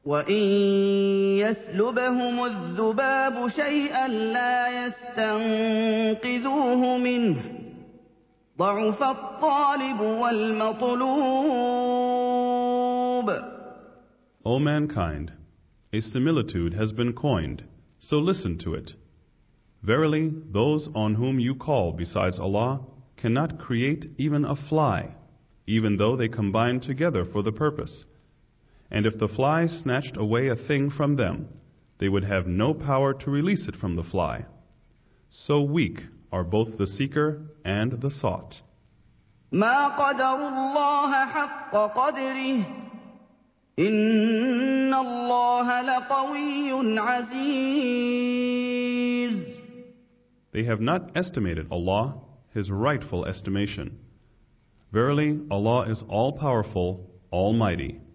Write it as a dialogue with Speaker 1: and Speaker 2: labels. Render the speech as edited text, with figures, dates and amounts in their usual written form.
Speaker 1: وَإِن يَسْلُبْهُمُ الذُّبَابُ شَيْئًا لَّا يَسْتَنقِذُوهُ مِنْهُ ۚ ضَعُفَ الطَّالِبُ وَالْمَطْلُوبُ.
Speaker 2: O mankind, a similitude has been coined, so listen to it. Verily, those on whom you call besides Allah cannot create even a fly, even though they combine together for the purpose. And if the fly snatched away a thing from them, they would have no power to release it from the fly. So weak are both the seeker and the sought.
Speaker 1: مَا قَدَرُوا اللَّهَ حَقَّ قَدْرِهِ إِنَّ اللَّهَ لَقَوِيٌّ عَزِيزٌ.
Speaker 2: They have not estimated Allah, His rightful estimation. Verily, Allah is all-powerful, almighty.